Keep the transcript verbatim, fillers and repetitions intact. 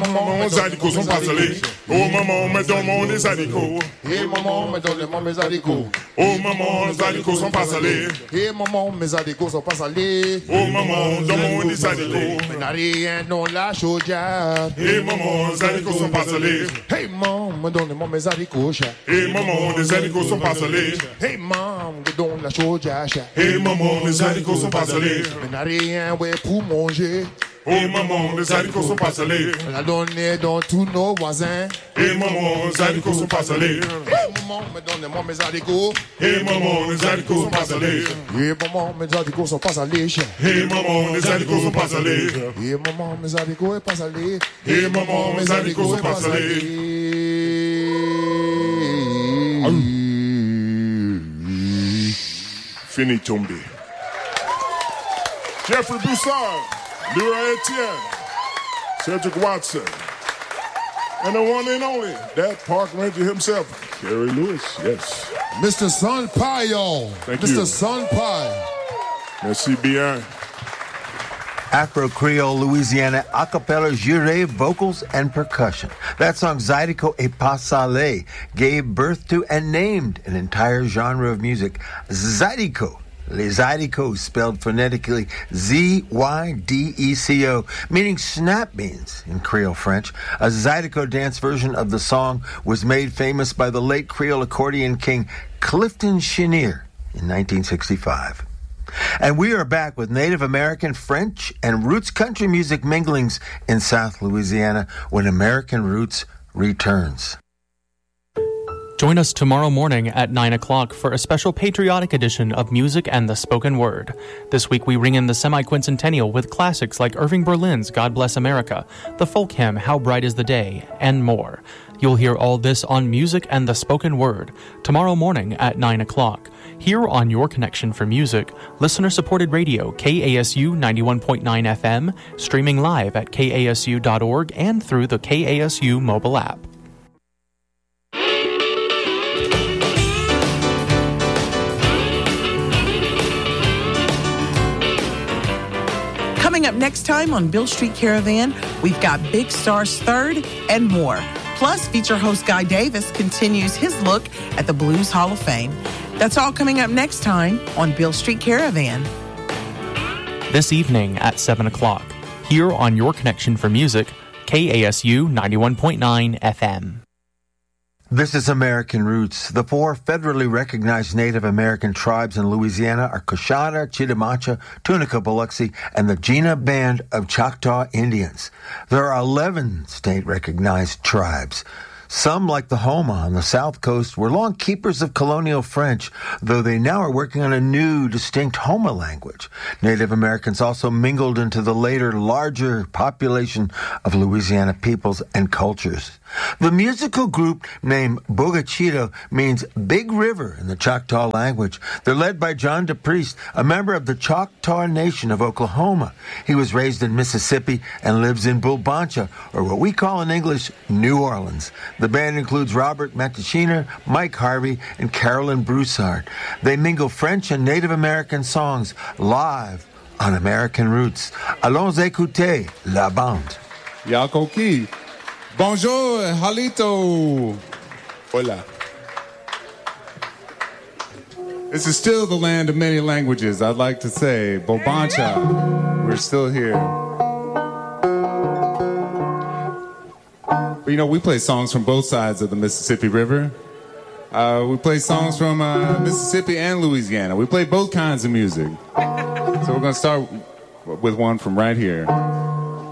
maman, mes haricots sont pas salés. Oh maman, mets dans mon des haricots. Et maman, mets dans le mon mes haricots. Oh maman, mes haricots sont pas salés. Et maman, mes haricots sont pas salés. Oh maman, dans mon des haricots. Mais n'a rien dans la chaudière. Et maman, les haricots sont pas salés. Hey maman, donne le mon mes haricots. Et maman, les haricots sont pas salés. Hey maman, donne la chaudière. Et maman, les haricots sont pas salés. Mais n'a rien ouais pour manger. Oh maman, les haricots sont pas salés. On l'a donné dans tous nos voisins. Et maman, les haricots sont pas salés. Hey maman, me donne moi mes haricots. Et maman, les haricots sont pas salés. Et maman, mes haricots sont pas salés. Et maman, les haricots sont pas salés. Et maman, mes haricots sont pas salés. Et maman, mes haricots sont pas salés. Fini tombé. Jeffrey Broussard. Leroy Etienne, Cedric Watson, and the one and only, that park ranger himself, Kerry Lewis, yes. Mister Son Pie, y'all. Thank Mister you. Son Pie. Merci bien. Afro-Creole Louisiana acapella juré vocals and percussion. That song, Zydeco et Pas Salé, gave birth to and named an entire genre of music, Zydeco. Les Zydecos, spelled phonetically Z Y D E C O, meaning snap beans in Creole French. A Zydeco dance version of the song was made famous by the late Creole accordion king Clifton Chenier in nineteen sixty-five. And we are back with Native American, French, and roots country music minglings in South Louisiana when American Roots returns. Join us tomorrow morning at nine o'clock for a special patriotic edition of Music and the Spoken Word. This week we ring in the semi-quincentennial with classics like Irving Berlin's God Bless America, the folk hymn How Bright is the Day, and more. You'll hear all this on Music and the Spoken Word tomorrow morning at nine o'clock. Here on Your Connection for Music, listener-supported radio K A S U ninety-one point nine F M, streaming live at K A S U dot org and through the K A S U mobile app. Coming up next time on Bill Street Caravan, we've got Big Star's Third and more. Plus, feature host Guy Davis continues his look at the Blues Hall of Fame. That's all coming up next time on Bill Street Caravan. This evening at seven o'clock, here on Your Connection for Music, K A S U ninety-one point nine F M. This is American Roots. The four federally recognized Native American tribes in Louisiana are Coshada, Chitimacha, Tunica, Biloxi, and the Jena Band of Choctaw Indians. There are eleven state-recognized tribes. Some, like the Homa on the south coast, were long keepers of colonial French, though they now are working on a new, distinct Homa language. Native Americans also mingled into the later, larger population of Louisiana peoples and cultures. The musical group named Bogachito means Big River in the Choctaw language. They're led by John DePriest, a member of the Choctaw Nation of Oklahoma. He was raised in Mississippi and lives in Bulbancha, or what we call in English, New Orleans. The band includes Robert Matachiner, Mike Harvey, and Carolyn Broussard. They mingle French and Native American songs live on American Roots. Allons écouter la bande. Yakoki. Bonjour, Halito. Hola. This is still the land of many languages. I'd like to say, Bobancha, we're still here. But, you know, we play songs from both sides of the Mississippi River. Uh, we play songs from uh, Mississippi and Louisiana. We play both kinds of music. So we're going to start with one from right here.